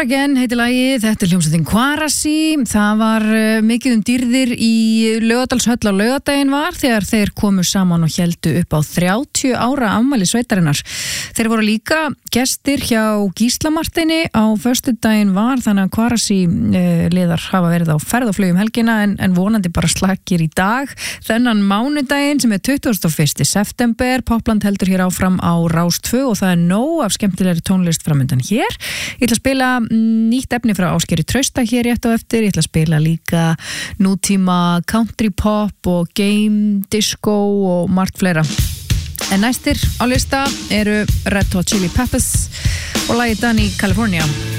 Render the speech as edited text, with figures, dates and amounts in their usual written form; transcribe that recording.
Again heiti lagið, þetta hljómsveitin Kvarasi. Það var mikið dýrðir í Laugardalshöll á laugardaginn var þegar þeir komu saman og héldu upp á 30 ára afmæli sveitarinnar. Þeir voru líka gestir hjá Gísla Marteini á föstudaginn var, þannig að Kvarasi liðar hafa verið á ferð og flug helgina en vonandi bara slakir í dag. Þennan mánudaginn sem 21. september, Popland heldur hér áfram á Rás 2 og það nóg af skemmtilegri tónlist framundan hér. Ég ætla að spila nýtt efni frá Ásgeiri Trausta hér rétt á eftir. Ég ætla að spila líka nútíma country pop og game disco og margt fleira. En næstir á lista eru Red Hot Chili Peppers og lagið Danny California.